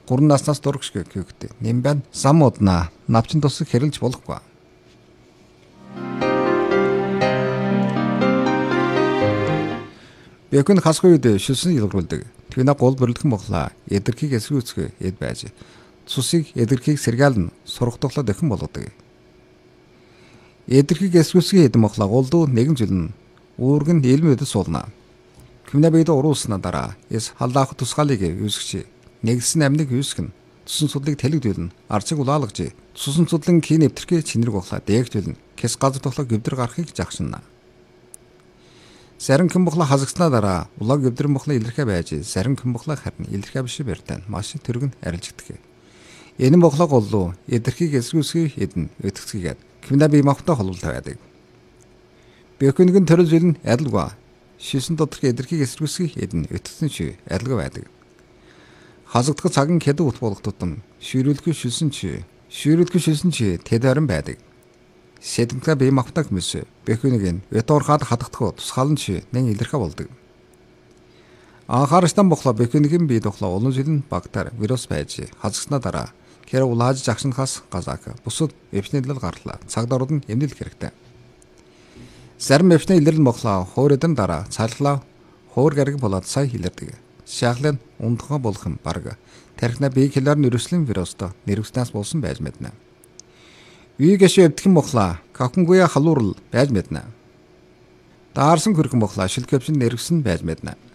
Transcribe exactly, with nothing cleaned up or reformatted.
гурван наснаас дурагш гэхтэй. Нэмбэн зам уднаа навчин тусаг хэрэлж болохгүй. Бэкүн хасгүй үед шүлсэн илрүүлдэг. Твина гол бүрлдхэн боглаа. Эдэрхийг эсрүүцгөө эд байж. Цусыг эдэрхийг сэргаална. Сургатглаа дөхөн болгодог. Эдэрхийг эсрүүцгээ эдэн боглаа. Голдуу нэгэн жилэн. Үүргэн илмэдэд суулна. Кимнэ бэйдэ уруулсна дараа. Эс халдаах тусгаалыг үүсгэж. Нэгсэн амныг үүсгэн. Тусан судлыг тэлэгдүүлнэ. Арцыг улаалагж. Тусан судлын кий нэвтрхээ чинэрэг боглаа. Дээгтүүлнэ. Кэс газар тоглоо гөвдөр гарахыг жагшина. Зарим кэмбухла хазагснаа дараа улааг гөвдрэн бухла илэрхэ байж зарим кэмбухла харин илэрхэ биш бэртэн маш тэрэг нь арилжигддаг. Энэ бухла голлуу эдэрхийг эсрүүсгий эдэн өтгцгийгээд кимна би махта холуултаа байдаг. Бэкүнгийн төрөл жил нь адилгүй. Шисэн доторх эдэрхийг эсрүүсгий эдэн өтгцэн чи адилгүй байдаг. Хазагдах цагын кэд ут болох тутам ширүүлгүй шилсэн чи ширүүлгүй шилсэн чи тэд харин байдаг. Сэдэмтгэ бие махтаг мэс бэхүнгийн веторхад хадагдах тусгаалн чи нэн илэрхэ болдог. Анхаарстан бохлоо бэхүнгийн бие дохлоо олон жилэн багтаар вирус байж хазагснаа дараа кэр улааж жагшинхаас газаак бусад эвчнэлэл гарлаа. Цагдаарууд нь эмнэлэх хэрэгтэй. Зарим эвчнэ илэрлэн бохлоо хуурайдан дараа цайлглаа хуур гариг болоод сая илэрдэг. Шахлын ундхаа болох юм баг. Тархина бие хэлээр нэрвслэн вирустой нэрвснаас болсон байж мэднэ. Үйгэш өвдгөн бохлаа. Кахунгуя халуурл байж мэднэ. Даарсан хөргөн бохлаа. Шилгэвчин нэрвсэн байж мэднэ.